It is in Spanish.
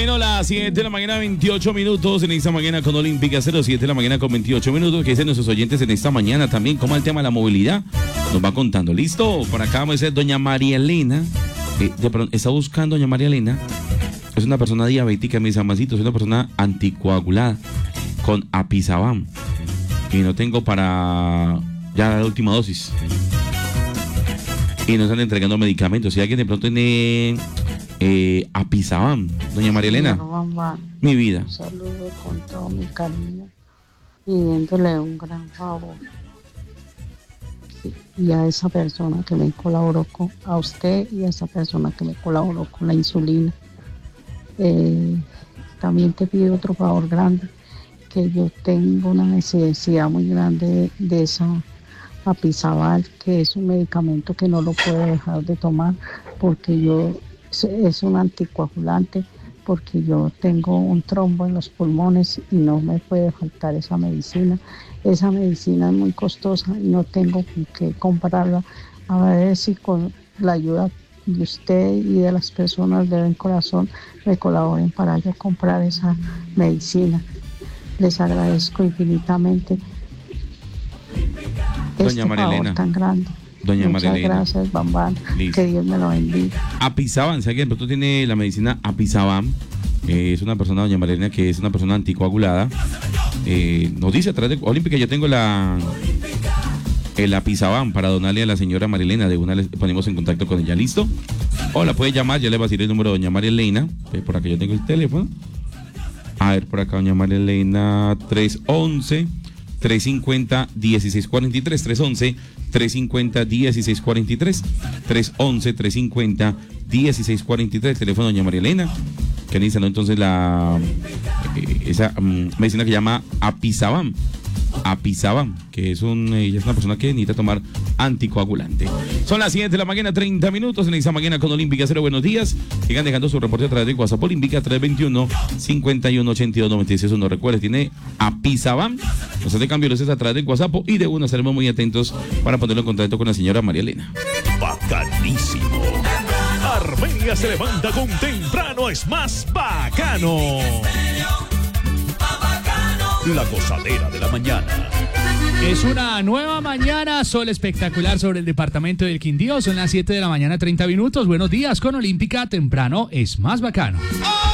Bueno, las 7 de la mañana, 28 minutos en esta mañana con Olímpica 07 de la mañana con 28 minutos. Que dicen nuestros oyentes en esta mañana también? ¿Cómo el tema de la movilidad? Nos va contando. ¿Listo? Por acá vamos a decir doña María Elena. Está buscando doña María Elena. Es una persona diabética, mis amacitos. Es una persona anticoagulada con Apixaban. Y no tengo para ya la última dosis. Y nos están entregando medicamentos. Si alguien de pronto tiene Apixaban, doña María Elena, mi vida. Un saludo con todo mi cariño, pidiéndole un gran favor. Sí, y a esa persona que me colaboró a usted y a esa persona que me colaboró con la insulina. También te pido otro favor grande, que yo tengo una necesidad muy grande de esa Apixaban, que es un medicamento que no lo puedo dejar de tomar porque es un anticoagulante, porque yo tengo un trombo en los pulmones y no me puede faltar esa medicina. Esa medicina es muy costosa y no tengo con qué comprarla. A ver si con la ayuda de usted y de las personas de buen corazón me colaboren para yo comprar esa medicina. Les agradezco infinitamente doña María Elena, tan grande. Doña Muchas María Elena. Gracias, Bambán. Que Dios me lo bendiga. Apixaban, ¿sabes que de pronto tiene la medicina Apixaban? Es una persona, doña María Elena, que es una persona anticoagulada. Nos dice a través de Olímpica, yo tengo el Apixaban para donarle a la señora María Elena. De una le ponemos en contacto con ella. ¿Listo? O la puede llamar, ya le va a decir el número de doña María Elena. Por acá yo tengo el teléfono. A ver, por acá doña María Elena, 311-350-1643, 311-350-1643, 311-350-1643, teléfono de doña María Elena, que necesitan entonces esa medicina que llama Apixaban, que ella es una persona que necesita tomar anticoagulante. Son las 7 de la mañana, 30 minutos en esta mañana con Olímpica 0. Buenos días. Sigan dejando su reporte a través de WhatsApp Olímpica 321-5182-96. No recuerde, tiene Apixaban. Nos hace cambio luces a través de WhatsApp y de una estaremos muy atentos para ponerlo en contacto con la señora María Elena. Bacanísimo. Armenia se levanta con temprano es más bacano. La gozadera de la mañana. Es una nueva mañana, sol espectacular sobre el departamento del Quindío. Son las 7 de la mañana, 30 minutos. Buenos días con Olímpica, temprano es más bacano.